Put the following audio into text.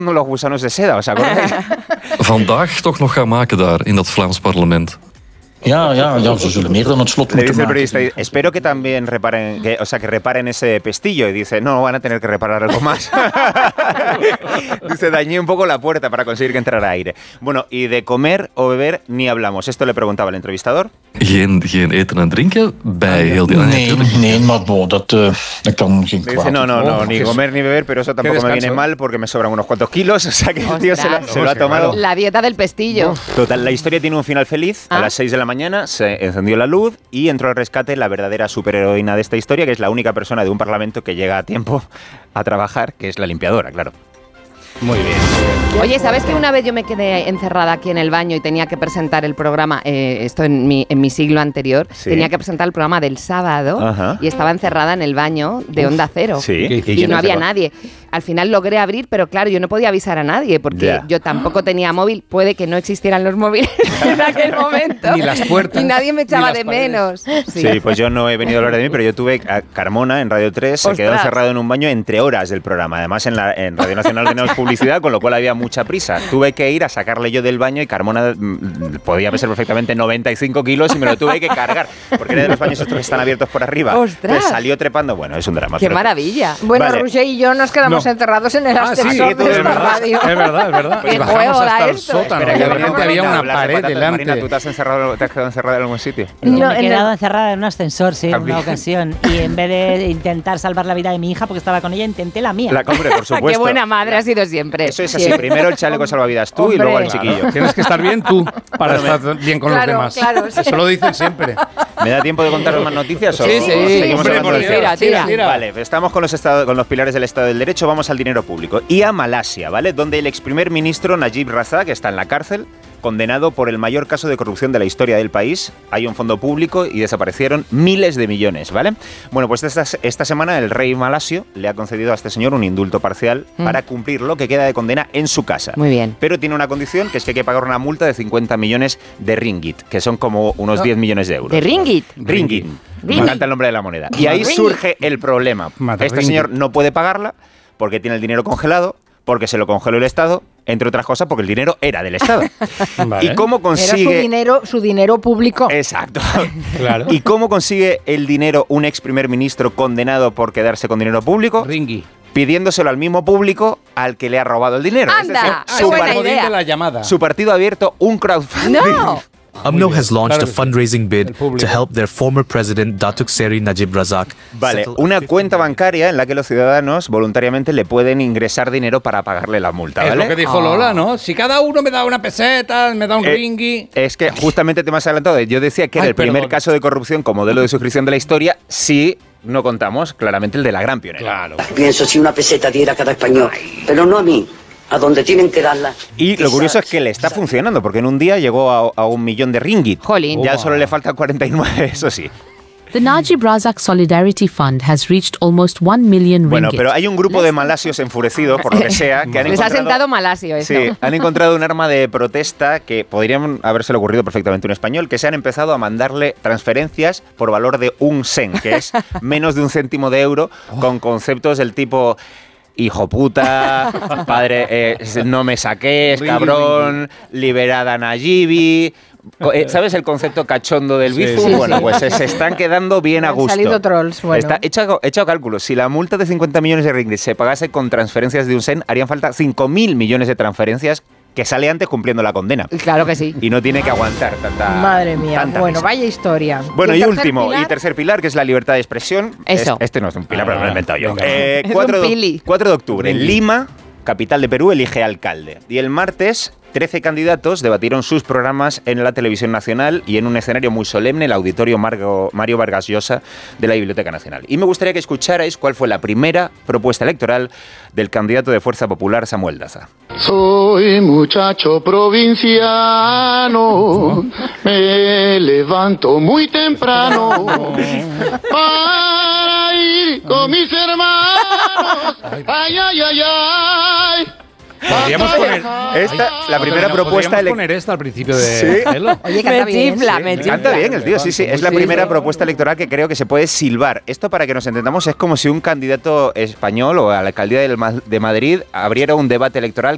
los gusanos de seda, ¿os acordáis? Vandaag toch nog gaan maken daar, in dat Vlaams parlement. Ja, ze zullen meer dan het slot Le moeten dice el maken. periodista, espero que también reparen, que reparen ese pestillo. Y dice, no, van a tener que reparar algo más. Dice, dañé un poco la puerta para conseguir que entrara aire. Bueno, y de comer o beber ni hablamos. Esto le preguntaba el entrevistador. Geen eten en drinken bij heel die... Nee, maar bon, dat kan geen Le kwaad. dice, no, ni comer ni beber, pero eso tampoco me viene mal porque me sobran unos cuantos kilos. O sea que el tío se lo ha tomado. La dieta del pestillo. Total, la historia tiene un final feliz. A las 6 de la mañana se encendió la luz y entró al rescate la verdadera superheroína de esta historia, que es la única persona de un parlamento que llega a tiempo a trabajar, que es la limpiadora, claro. Muy bien. Oye, ¿sabes que una vez yo me quedé encerrada aquí en el baño y tenía que presentar el programa, esto en mi siglo anterior, Sí. tenía que presentar el programa del sábado. Ajá. Y estaba encerrada en el baño de Onda Cero. Sí. ¿Qué hiciste? Y no había nadie. Al final logré abrir, pero claro, yo no podía avisar a nadie porque Ya. yo tampoco tenía móvil. Puede que no existieran los móviles en aquel momento. Ni las puertas, Y nadie me echaba ni las de paredes. menos. Sí, pues yo no he venido a hablar de mí, pero yo tuve a Carmona en Radio 3, se quedó Ostras. encerrado en un baño entre horas del programa. Además, en Radio Nacional teníamos publicidad, con lo cual había mucha prisa. Tuve que ir a sacarle yo del baño y Carmona podía pesar perfectamente 95 kilos y me lo tuve que cargar, porque era de los baños estos que están abiertos por arriba. ¡Ostras! Pues salió trepando, bueno, es un drama. ¡Qué pero- maravilla! Bueno, Vale. Roger y yo nos quedamos encerrados en el ascensor de esta radio. Es verdad. ¿Qué Y bajamos juego hasta da el esto? sótano. Espera, Y de que repente había una hablar de pared patatas. delante. Marina, ¿tú te has quedado encerrado en algún sitio? No, Yo me he en quedado el- encerrada en un ascensor, sí, en También. una ocasión. Y en vez de intentar salvar la vida de mi hija, porque estaba con ella, intenté la mía. La hombre, por supuesto. ¡Qué buena madre ha sido siempre! Eso es así, primero el chaleco salvavidas tú y Hombre. luego el Claro, chiquillo. tienes que estar bien tú para estar bien con los Claro, demás. claro, sí. Eso lo dicen siempre. ¿Me da tiempo de contaros más noticias o Sí, seguimos hombre, hablando por de Dios. Tira. Vale, estamos con los pilares del Estado del Derecho, vamos al dinero público. Y a Malasia, ¿vale? Donde el ex primer ministro Najib Razak está en la cárcel, condenado por el mayor caso de corrupción de la historia del país. Hay un fondo público y desaparecieron miles de millones, ¿vale? Bueno, pues esta semana el rey malasio le ha concedido a este señor un indulto parcial para cumplir lo que queda de condena en su casa. Muy bien. Pero tiene una condición, que es que hay que pagar una multa de 50 millones de ringgit, que son como unos 10 millones de euros. ¿De ringgit? Ringgit. Me Ringgit. encanta el nombre de la moneda. Y ahí Ringgit. surge el problema. Mata Este ringgit. señor no puede pagarla porque tiene el dinero congelado, porque se lo congeló el Estado, entre otras cosas porque el dinero era del Estado. Vale. ¿Y cómo Era consigue...? su dinero público. Exacto. Claro. ¿Y cómo consigue el dinero un ex primer ministro condenado por quedarse con dinero público? Ringy. Pidiéndoselo al mismo público al que le ha robado el dinero. Es ¡Anda! decir, ¡Qué buena Jodín idea! de la llamada. su partido ha abierto un crowdfunding. ¡No! UMNO has launched Claro a que sí. fundraising bid El público. to help their former president Datuk Seri Najib Razak. Vale, settle a una 50 cuenta bancaria en la que los ciudadanos voluntariamente le pueden ingresar dinero para pagarle la multa, Es ¿vale? lo que dijo Lola, ¿no? Si cada uno me da una peseta, me da un ringy. Es que justamente te me has adelantado. Yo decía que era Ay, el primer perdón. caso de corrupción como modelo de suscripción de la historia, si no contamos claramente el de la gran pionera. Claro. Pienso si una peseta diera a cada español, pero no a mí, a donde tienen que darla. Y lo curioso es que le está funcionando, porque en un día llegó a 1 millón de ringgit. Jolín. Ya solo le faltan 49, eso sí. The Najib Razak Solidarity Fund has reached almost 1 million Bueno, ringgit. pero hay un grupo de malasios enfurecidos, por lo que sea, que han Les ha encontrado... sentado malasio eso. Sí, han encontrado un arma de protesta que podrían habérselo ocurrido perfectamente a un español, que se han empezado a mandarle transferencias por valor de 1 cent, que es menos de 1 céntimo de euro, con conceptos del tipo... Hijo puta, padre, no me saques, cabrón, liberada Nayibi. ¿Sabes el concepto cachondo del Bizu? sí, Bueno, sí. pues se están quedando bien a Han gusto. salido trolls, bueno. Está hecho cálculos. Si la multa de 50 millones de ringgit se pagase con transferencias de 1 cent, harían falta 5.000 millones de transferencias que sale antes cumpliendo la condena. Claro que sí. Y no tiene que aguantar tanta. Madre mía. tanta Bueno, risa. vaya historia. Bueno, y el tercer último, pilar? y tercer pilar, que es la libertad de expresión. Eso. Este no es un pilar, pero me lo he inventado yo. venga. Es 4 un pili. 4 de octubre, en Lima, capital de Perú, elige alcalde. Y el martes, 13 candidatos debatieron sus programas en la televisión nacional y en un escenario muy solemne, el auditorio Mario Vargas Llosa de la Biblioteca Nacional. Y me gustaría que escucharais cuál fue la primera propuesta electoral del candidato de Fuerza Popular, Samuel Daza. Soy muchacho provinciano, me levanto muy temprano para ir con mis hermanos. Ay, ay, ay, ay. Podríamos poner... La primera propuesta Podríamos poner esta al principio de... Sí. Hello. Oye, canta Me bien. chifla, Sí. me chifla. Canta bien el tío, sí, sí. Es la Sí, primera sí. propuesta electoral que creo que se puede silbar. Esto, para que nos entendamos, es como si un candidato español o a la alcaldía de Madrid abriera un debate electoral